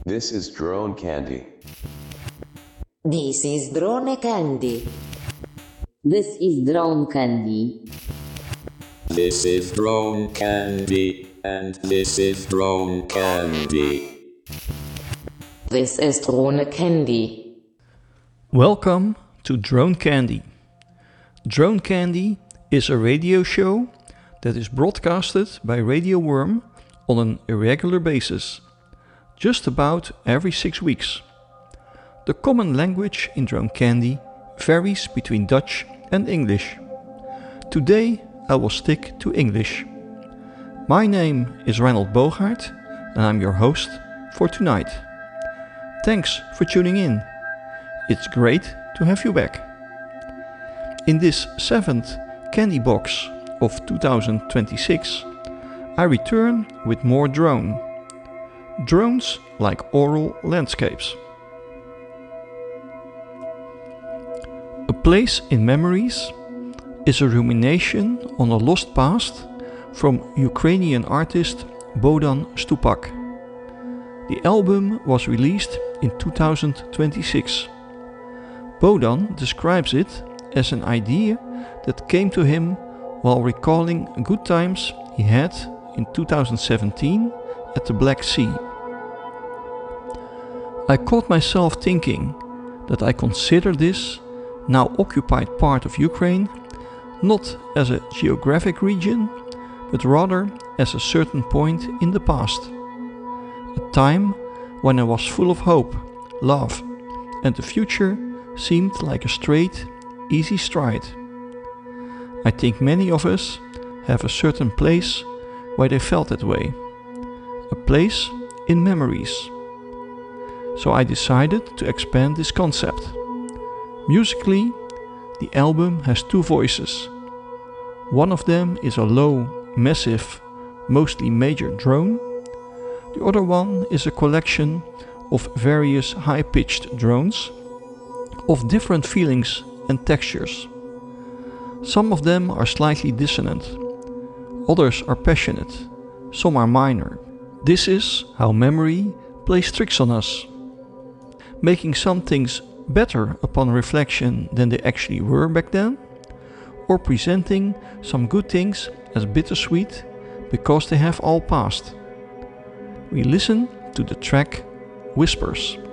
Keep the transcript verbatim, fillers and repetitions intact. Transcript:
This is Drone Candy. This is Drone Candy. This is Drone Candy. This is Drone Candy, and this is Drone Candy. This is Drone Candy. Welcome to Drone Candy. Drone Candy is a radio show that is broadcasted by Radio Worm on an irregular basis, just about every six weeks. The common language in Drone Candy varies between Dutch and English. Today I will stick to English. My name is Reinhold Bogaert and I'm your host for tonight. Thanks for tuning in. It's great to have you back. In this seventh Candy Box of two thousand twenty-six, I return with more drone. Drones like oral landscapes. A Place in Memories is a rumination on a lost past from Ukrainian artist Bohdan Stupak. The album was released in two thousand twenty-six. Bohdan describes it as an idea that came to him while recalling good times he had in two thousand seventeen at the Black Sea. I caught myself thinking that I consider this now occupied part of Ukraine not as a geographic region, but rather as a certain point in the past. A time when I was full of hope, love, and the future seemed like a straight, easy stride. I think many of us have a certain place where they felt that way. A place in memories. So I decided to expand this concept. Musically, the album has two voices. One of them is a low, massive, mostly major drone. The other one is a collection of various high-pitched drones of different feelings and textures. Some of them are slightly dissonant, others are passionate, some are minor. This is how memory plays tricks on us, making some things better upon reflection than they actually were back then, or presenting some good things as bittersweet because they have all passed. We listen to the track Whispers.